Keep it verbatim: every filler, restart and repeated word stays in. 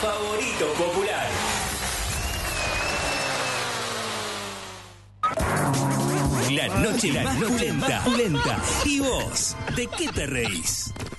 favorito popular. La noche, la noche más pulenta. ¿Y vos? ¿De qué te reís?